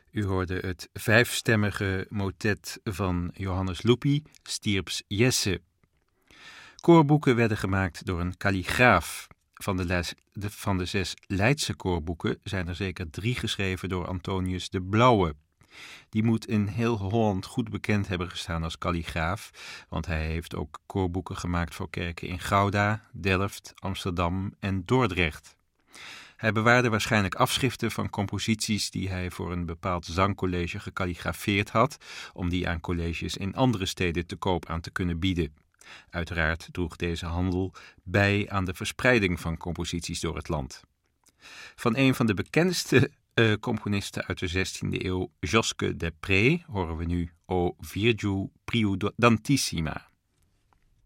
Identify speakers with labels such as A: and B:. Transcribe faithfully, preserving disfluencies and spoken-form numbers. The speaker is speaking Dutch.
A: U hoorde het vijfstemmige motet van Johannes Lupi, Stierps Jesse. Koorboeken werden gemaakt door een kalligraaf. Van de, les, de, van de zes Leidse koorboeken zijn er zeker drie geschreven door Antonius de Blauwe. Die moet in heel Holland goed bekend hebben gestaan als kalligraaf, want hij heeft ook koorboeken gemaakt voor kerken in Gouda, Delft, Amsterdam en Dordrecht. Hij bewaarde waarschijnlijk afschriften van composities die hij voor een bepaald zangcollege gekalligrafeerd had, om die aan colleges in andere steden te koop aan te kunnen bieden. Uiteraard droeg deze handel bij aan de verspreiding van composities door het land. Van een van de bekendste uh, componisten uit de zestiende eeuw, Josque de Pré, horen we nu O Virgil Priudantissima.